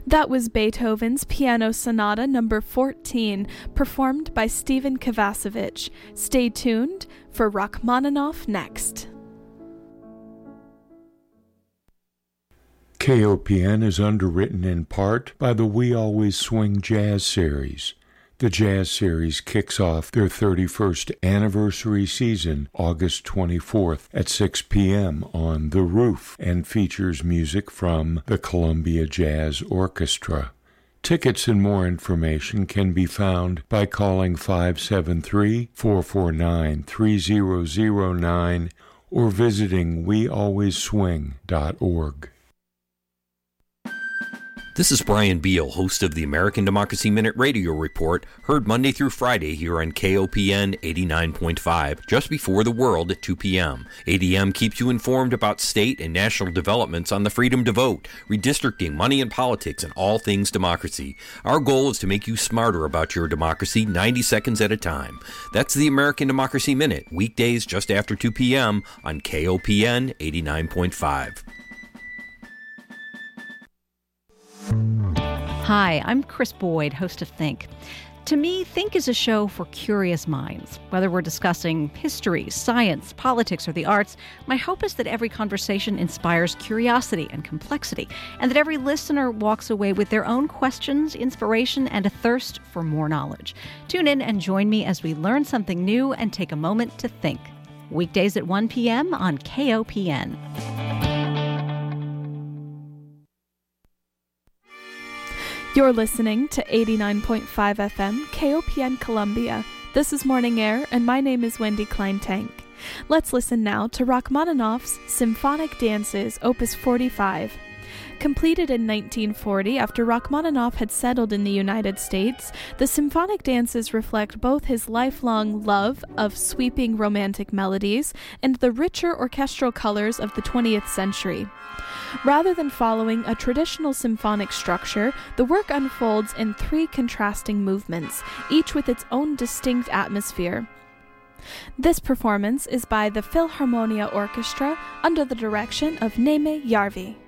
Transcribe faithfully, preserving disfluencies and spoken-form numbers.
That was Beethoven's Piano Sonata number fourteen, performed by Stephen Kovacevic. Stay tuned for Rachmaninoff next. K O P N is underwritten in part by the We Always Swing Jazz Series. The Jazz Series kicks off their thirty-first anniversary season August twenty-fourth at six p.m. on The Roof and features music from the Columbia Jazz Orchestra. Tickets and more information can be found by calling five seven three, four four nine, three zero zero nine or visiting we always swing dot org. This is Brian Beal, host of the American Democracy Minute Radio Report, heard Monday through Friday here on K O P N eighty-nine point five, just before the world at two p.m. A D M keeps you informed about state and national developments on the freedom to vote, redistricting, money and politics, and all things democracy. Our goal is to make you smarter about your democracy ninety seconds at a time. That's the American Democracy Minute, weekdays just after two p.m. on K O P N eighty-nine point five. Hi, I'm Chris Boyd, host of Think. To me, Think is a show for curious minds. Whether we're discussing history, science, politics, or the arts, my hope is that every conversation inspires curiosity and complexity, and that every listener walks away with their own questions, inspiration, and a thirst for more knowledge. Tune in and join me as we learn something new and take a moment to think. Weekdays at one p.m. on K O P N. You're listening to eighty-nine point five F M, K O P N Columbia. This is Morning Air, and my name is Wendy Klein-Tank. Let's listen now to Rachmaninoff's Symphonic Dances, Opus forty-five. Completed in nineteen forty after Rachmaninoff had settled in the United States, the symphonic dances reflect both his lifelong love of sweeping romantic melodies and the richer orchestral colors of the twentieth century. Rather than following a traditional symphonic structure, the work unfolds in three contrasting movements, each with its own distinct atmosphere. This performance is by the Philharmonia Orchestra under the direction of Neme Järvi.